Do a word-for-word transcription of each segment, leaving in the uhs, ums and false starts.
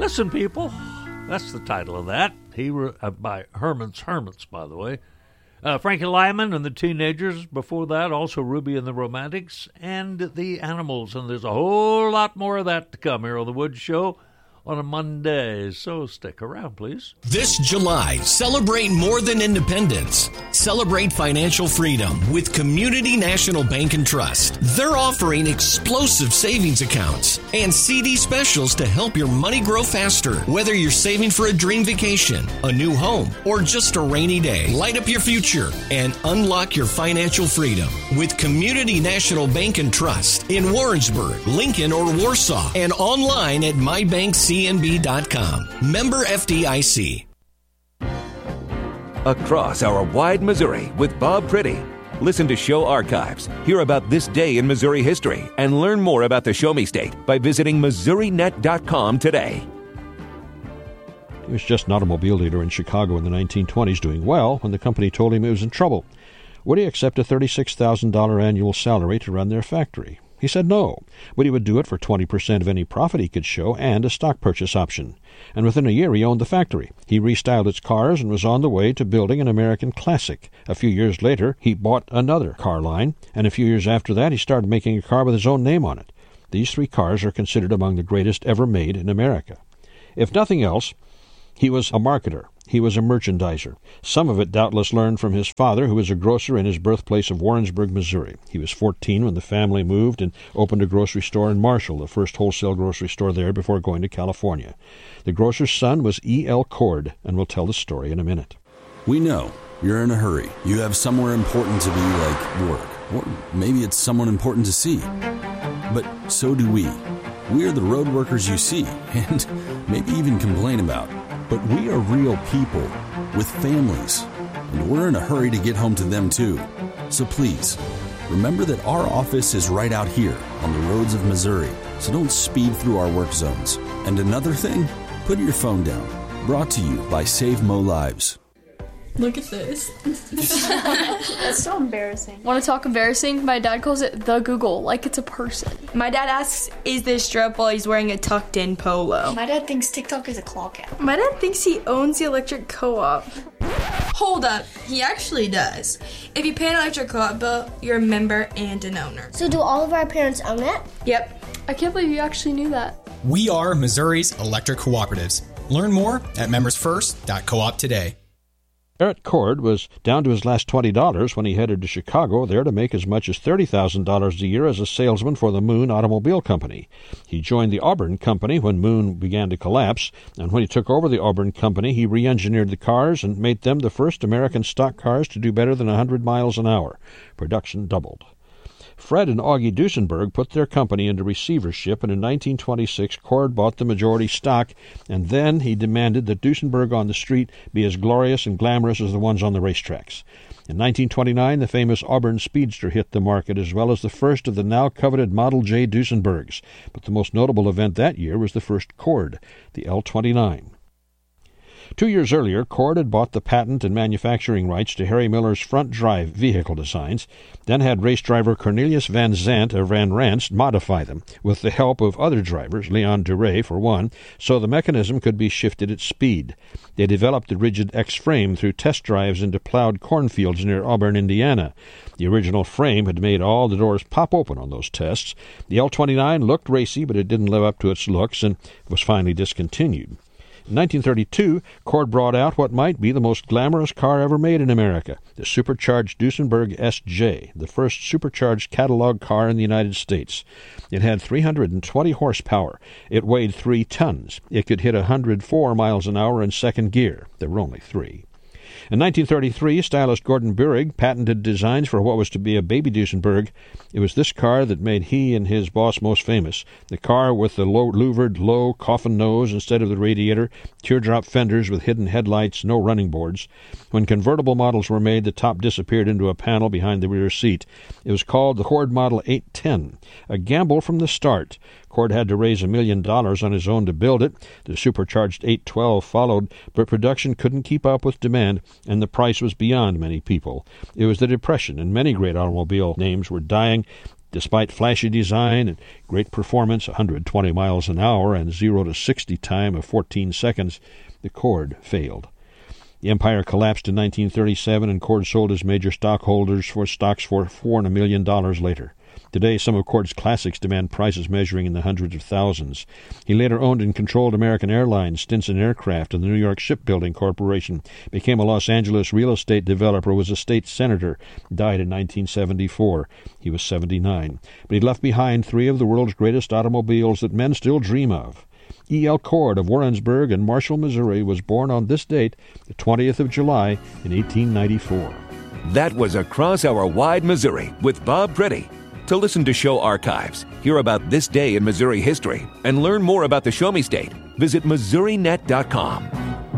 Listen, people, that's the title of that. He re- uh, by Herman's Hermits, by the way. Uh, Frankie Lyman and the Teenagers. Before that, also Ruby and the Romantics and the Animals. And there's a whole lot more of that to come here on The Wood Show on a Monday. So stick around, please. This July, celebrate more than independence. Celebrate financial freedom with Community National Bank and Trust. They're offering explosive savings accounts and C D specials to help your money grow faster. Whether you're saving for a dream vacation, a new home, or just a rainy day, light up your future and unlock your financial freedom with Community National Bank and Trust in Warrensburg, Lincoln, or Warsaw, and online at my bank c n b dot com. Member F D I C. Across our wide Missouri with Bob Pretty. Listen to show archives, hear about this day in Missouri history, and learn more about the Show Me State by visiting missouri net dot com today. He was just an automobile dealer in Chicago in the nineteen twenties, doing well when the company told him he was in trouble. Would he accept a thirty-six thousand dollars annual salary to run their factory? He said no, but he would do it for twenty percent of any profit he could show and a stock purchase option. And within a year he owned the factory. He restyled its cars and was on the way to building an American classic. A few years later, he bought another car line, and a few years after that he started making a car with his own name on it. These three cars are considered among the greatest ever made in America. If nothing else, he was a marketer. He was a merchandiser. Some of it doubtless learned from his father, who was a grocer in his birthplace of Warrensburg, Missouri. He was fourteen when the family moved and opened a grocery store in Marshall, the first wholesale grocery store there before going to California. The grocer's son was E L Cord, and we'll tell the story in a minute. We know you're in a hurry. You have somewhere important to be, like work. Or maybe it's someone important to see. But so do we. We are the road workers you see, and maybe even complain about. But we are real people with families, and we're in a hurry to get home to them too. So please, remember that our office is right out here on the roads of Missouri, so don't speed through our work zones. And another thing, put your phone down. Brought to you by Save Mo Lives. Look at this. That's so embarrassing. Want to talk embarrassing? My dad calls it the Google, like it's a person. My dad asks, is this strap while he's wearing a tucked-in polo? My dad thinks TikTok is a claw cap. My dad thinks he owns the electric co-op. Hold up, he actually does. If you pay an electric co-op bill, you're a member and an owner. So do all of our parents own it? Yep. I can't believe you actually knew that. We are Missouri's electric cooperatives. Learn more at members first dot coop today. Eric Cord was down to his last twenty dollars when he headed to Chicago, there to make as much as thirty thousand dollars a year as a salesman for the Moon Automobile Company. He joined the Auburn Company when Moon began to collapse, and when he took over the Auburn Company, he re-engineered the cars and made them the first American stock cars to do better than one hundred miles an hour. Production doubled. Fred and Augie Duesenberg put their company into receivership, and in nineteen twenty-six, Cord bought the majority stock, and then he demanded that Duesenberg on the street be as glorious and glamorous as the ones on the racetracks. In nineteen twenty-nine, the famous Auburn Speedster hit the market, as well as the first of the now coveted Model J Duesenbergs. But the most notable event that year was the first Cord, the L twenty-nine. Two years earlier, Cord had bought the patent and manufacturing rights to Harry Miller's front-drive vehicle designs, then had race driver Cornelius Van Zandt of Van Rance modify them, with the help of other drivers, Leon Duray for one, so the mechanism could be shifted at speed. They developed the rigid X-frame through test drives into plowed cornfields near Auburn, Indiana. The original frame had made all the doors pop open on those tests. The L twenty-nine looked racy, but it didn't live up to its looks and was finally discontinued. In nineteen thirty-two, Cord brought out what might be the most glamorous car ever made in America, the supercharged Duesenberg S J, the first supercharged catalog car in the United States. It had three hundred twenty horsepower. It weighed three tons. It could hit one hundred four miles an hour in second gear. There were only three. In nineteen thirty-three, stylist Gordon Burig patented designs for what was to be a baby Duesenberg. It was this car that made he and his boss most famous, the car with the low louvered, low coffin nose instead of the radiator, teardrop fenders with hidden headlights, no running boards. When convertible models were made, the top disappeared into a panel behind the rear seat. It was called the Cord Model eight ten, a gamble from the start. Cord had to raise a million dollars on his own to build it. The supercharged eight twelve followed, but production couldn't keep up with demand, and the price was beyond many people. It was the Depression, and many great automobile names were dying. Despite flashy design and great performance, one hundred twenty miles an hour and zero to sixty time of fourteen seconds, the Cord failed. The Empire collapsed in nineteen thirty-seven, and Cord sold his major stockholders for stocks for four and a million dollars later. Today, some of Cord's classics demand prices measuring in the hundreds of thousands. He later owned and controlled American Airlines, Stinson Aircraft, and the New York Shipbuilding Corporation, became a Los Angeles real estate developer, was a state senator, died in nineteen seventy-four. He was seventy-nine. But he left behind three of the world's greatest automobiles that men still dream of. E L. Cord of Warrensburg in Marshall, Missouri, was born on this date, the twentieth of July, in eighteen ninety-four. That was Across Our Wide Missouri with Bob Pretty. To listen to show archives, hear about this day in Missouri history, and learn more about the Show Me State, visit Missouri Net dot com.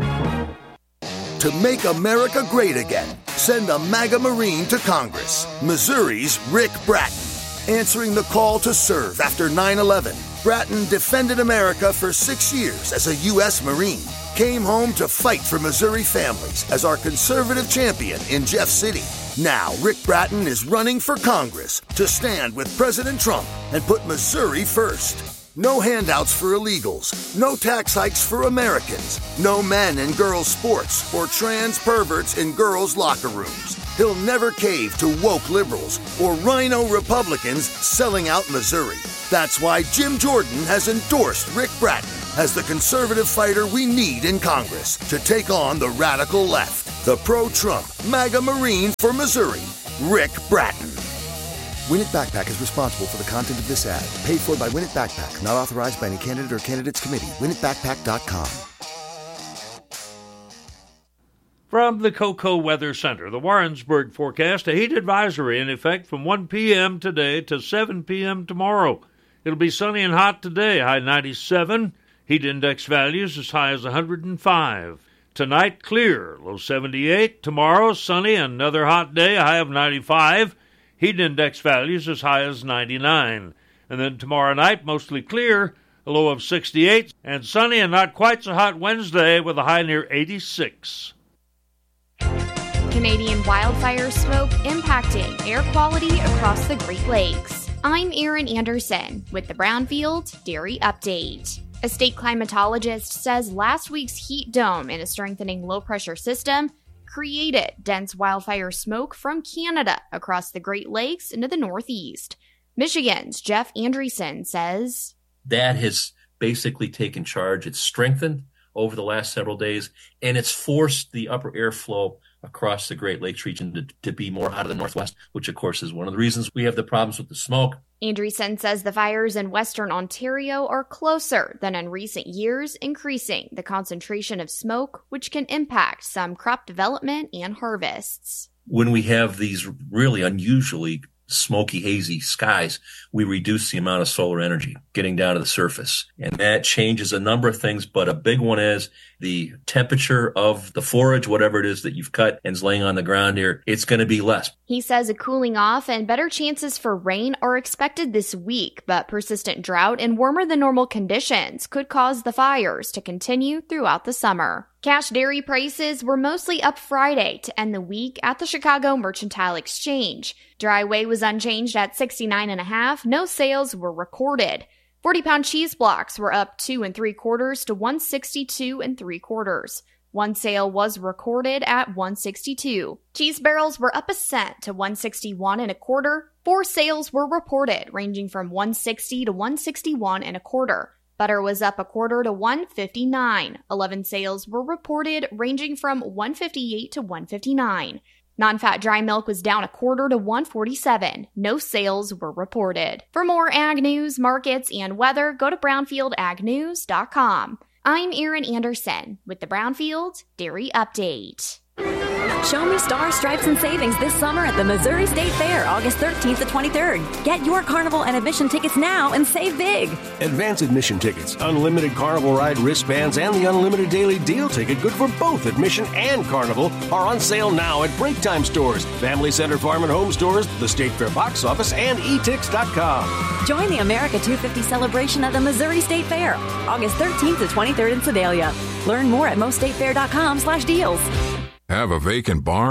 To make America great again, send a MAGA Marine to Congress. Missouri's Rick Bratton, answering the call to serve after nine eleven. Bratton defended America for six years as a U S Marine, came home to fight for Missouri families as our conservative champion in Jeff City. Now, Rick Bratton is running for Congress to stand with President Trump and put Missouri first. No handouts for illegals, no tax hikes for Americans, no men and girls sports or trans perverts in girls' locker rooms. He'll never cave to woke liberals or rhino Republicans selling out Missouri. That's why Jim Jordan has endorsed Rick Bratton as the conservative fighter we need in Congress to take on the radical left. The pro-Trump MAGA Marine for Missouri, Rick Bratton. Win It Backpack is responsible for the content of this ad. Paid for by Win It Backpack. Not authorized by any candidate or candidates committee. win it backpack dot com. From the Cocoa Weather Center, the Warrensburg forecast, a heat advisory in effect from one p.m. today to seven p.m. tomorrow. It'll be sunny and hot today, high ninety-seven. Heat index values as high as one hundred five. Tonight, clear, low seventy-eight. Tomorrow, sunny, another hot day, a high of ninety-five. Heat index values as high as ninety-nine. And then tomorrow night, mostly clear, a low of sixty-eight. And sunny and not quite so hot Wednesday with a high near eighty-six. Canadian wildfire smoke impacting air quality across the Great Lakes. I'm Erin Anderson with the Brownfield Dairy Update. A state climatologist says last week's heat dome in a strengthening low-pressure system created dense wildfire smoke from Canada across the Great Lakes into the Northeast. Michigan's Jeff Andreessen says, that has basically taken charge. It's strengthened over the last several days, and it's forced the upper airflow across the Great Lakes region to, to be more out of the northwest, which, of course, is one of the reasons we have the problems with the smoke. Andreessen says the fires in Western Ontario are closer than in recent years, increasing the concentration of smoke, which can impact some crop development and harvests. When we have these really unusually smoky, hazy skies, we reduce the amount of solar energy getting down to the surface. And that changes a number of things, but a big one is the temperature of the forage, whatever it is that you've cut and is laying on the ground here, it's going to be less. He says a cooling off and better chances for rain are expected this week, but persistent drought and warmer than normal conditions could cause the fires to continue throughout the summer. Cash dairy prices were mostly up Friday to end the week at the Chicago Mercantile Exchange. Dry whey was unchanged at sixty-nine and a half. No sales were recorded. forty-pound cheese blocks were up two and three quarters to one sixty-two and three quarters. One sale was recorded at one sixty-two. Cheese barrels were up a cent to one sixty-one and a quarter. Four sales were reported, ranging from one sixty to one sixty-one and a quarter. Butter was up a quarter to one fifty-nine. Eleven sales were reported, ranging from one fifty-eight to one fifty-nine. Non-fat dry milk was down a quarter to one forty-seven. No sales were reported. For more ag news, markets, and weather, go to brownfield ag news dot com. I'm Erin Anderson with the Brownfield Dairy Update. Show me stars, stripes, and savings this summer at the Missouri State Fair, August thirteenth to twenty-third. Get your carnival and admission tickets now and save big. Advance admission tickets, unlimited carnival ride wristbands, and the unlimited daily deal ticket, good for both admission and carnival, are on sale now at break time stores, Family Center Farm and Home stores, the State Fair box office, and e tix dot com. Join the America two fifty celebration at the Missouri State Fair, August thirteenth to twenty-third in Sedalia. Learn more at most state fair dot com slash deals. Have a vacant barn?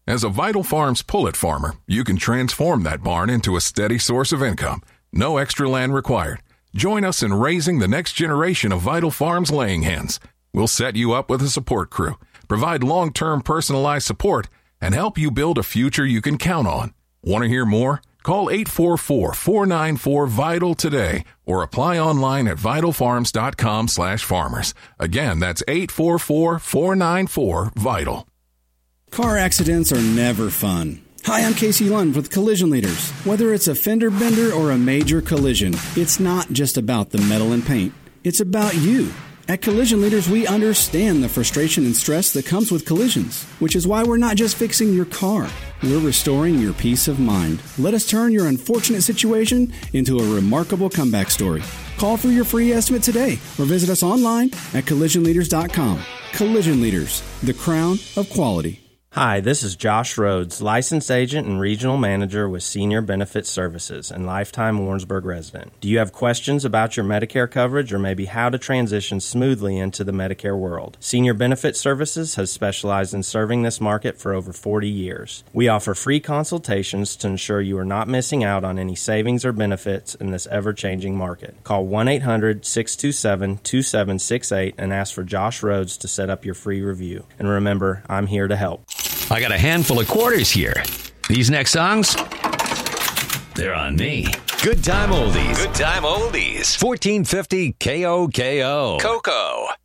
As a Vital Farms pullet farmer, you can transform that barn into a steady source of income. No extra land required. Join us in raising the next generation of Vital Farms laying hens. We'll set you up with a support crew, provide long-term personalized support, and help you build a future you can count on. Want to hear more? Call eight four four, four nine four, VITAL today or apply online at vital farms dot com slash farmers. Again, that's eight four four, four nine four, VITAL. Car accidents are never fun. Hi, I'm Casey Lund with Collision Leaders. Whether it's a fender bender or a major collision, it's not just about the metal and paint. It's about you. At Collision Leaders, we understand the frustration and stress that comes with collisions, which is why we're not just fixing your car. We're restoring your peace of mind. Let us turn your unfortunate situation into a remarkable comeback story. Call for your free estimate today or visit us online at collision leaders dot com. Collision Leaders, the crown of quality. Hi, this is Josh Rhodes, licensed agent and regional manager with Senior Benefit Services and lifetime Warrensburg resident. Do you have questions about your Medicare coverage or maybe how to transition smoothly into the Medicare world? Senior Benefit Services has specialized in serving this market for over forty years. We offer free consultations to ensure you are not missing out on any savings or benefits in this ever-changing market. Call one eight hundred, six two seven, two seven six eight and ask for Josh Rhodes to set up your free review. And remember, I'm here to help. I got a handful of quarters here. These next songs, they're on me. Good time oldies. Good time oldies. fourteen fifty K O K O. Coco.